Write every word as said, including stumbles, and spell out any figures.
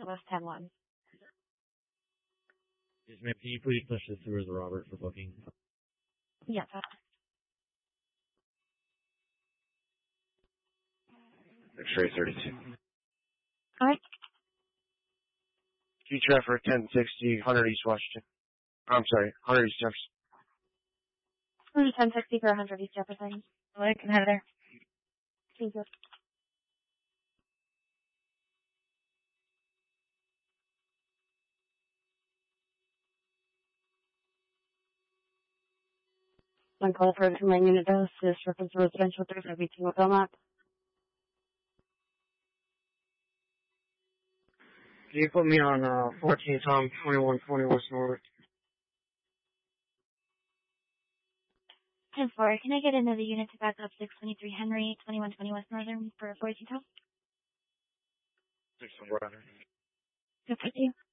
West ten one. Yes, ma'am. Can you please push this through as a Robert for booking? Yes. X-ray thirty-two. Alright. Key traffic ten sixty, one hundred East Washington. I'm sorry, one hundred East Jefferson. ten sixty for one hundred East Jefferson. I can have it there. Thank you. One call for to my unit dose is reference to residential three five eight two Belmont. Can you put me on uh, fourteen Tom twenty-one twenty West Norwood? ten four, can I get another unit to back up six twenty-three Henry, twenty-one twenty West Northern for fourteen Tom? six four. Good for you.